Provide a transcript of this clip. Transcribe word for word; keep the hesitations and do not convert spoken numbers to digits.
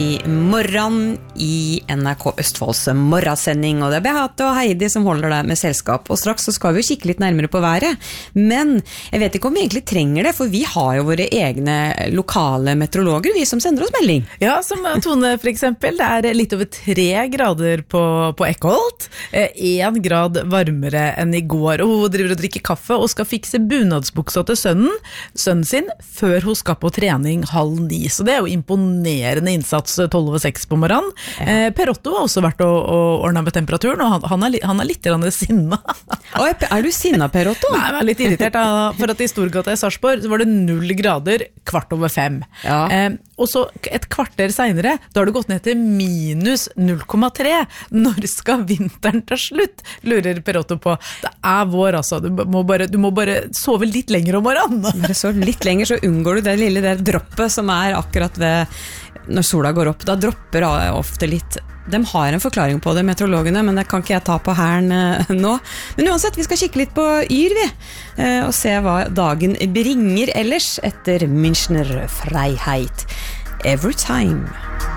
I morgen I N R K Østfolds morgensending, og det er Beate og Heidi som holder deg med selskap, og straks så skal vi kikke litt nærmere på været, men jeg vet ikke om vi egentlig trenger det, for vi har jo våre egne lokale meteorologer, vi som sender oss melding. Ja, som Tone for eksempel, det er litt over tre grader på, på Eckholt, en grad varmere enn I går, og hun driver og drikker kaffe og skal fikse bunadsbuksa til sønnen, sønnen sin, før hun skal på trening halv ni, så det er jo imponerende innsats tolv over seks på morgenen. Eh, Per Otto har også vært og, og ordnet med temperaturen, og han, han, er, han er litt grann sinna. Oi, er du sinna, Per Otto? Nei, jeg var litt irritert, da, for at I Storgata I Sarpsborg så var det null grader kvart over fem. Ja. Eh, og så et kvarter senere, da har det gått ned til minus null komma tre. Når skal vinteren ta slutt? Lurer Per Otto på. Det er vår, altså. Du må bare, du må bare sove litt lenger om morgenen. Bare sove litt lenger, så unngår du det lille der droppet som er akkurat ved når sola går opp, da dropper jeg ofte litt. De har en forklaring på det, meteorologene, men det kan ikke jeg ta på her nå. Men uansett, vi skal kikke litt på Yr, vi, og se hva dagen bringer ellers etter Münchner Freiheit. Every time.